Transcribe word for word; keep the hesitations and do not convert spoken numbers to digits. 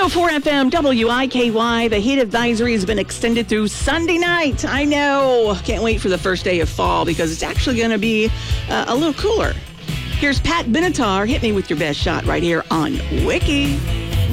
oh four F M, W I K Y. The heat advisory has been extended through Sunday night. I know. Can't wait for the first day of fall because it's actually going to be uh, a little cooler. Here's Pat Benatar. Hit me with your best shot right here on Wiki.